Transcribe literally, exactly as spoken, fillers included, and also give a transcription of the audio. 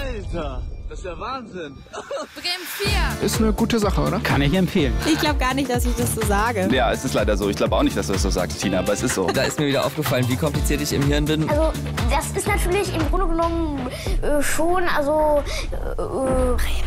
Alter, das ist ja Wahnsinn. Bremen vier. Ist eine gute Sache, oder? Kann ich empfehlen. Ich glaube gar nicht, dass ich das so sage. Ja, es ist leider so. Ich glaube auch nicht, dass du das so sagst, Tina, aber es ist so. Da ist mir wieder aufgefallen, wie kompliziert ich im Hirn bin. Also, das ist natürlich im Grunde genommen äh, schon, also... Äh,